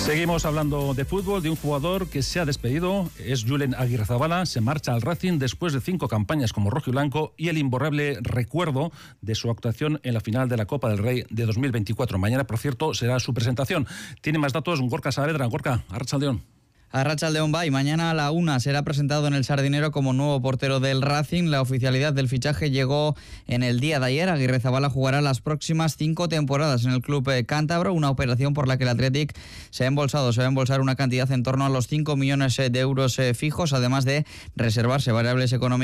Seguimos hablando de fútbol, de un jugador que se ha despedido, es Julen Agirrezabala, se marcha al Racing después de 5 campañas como rojiblanco y el imborrable recuerdo de su actuación en la final de la Copa del Rey de 2024. Mañana, por cierto, será su presentación. Tiene más datos Gorka Saavedra. Gorka, arratsaldeon. Arratsaldeon y mañana a la 1 será presentado en el Sardinero como nuevo portero del Racing. La oficialidad del fichaje llegó en el día de ayer. Agirrezabala jugará las próximas 5 temporadas en el club cántabro, una operación por la que el Athletic se va a embolsar una cantidad en torno a los 5 millones de euros fijos, además de reservarse variables económicas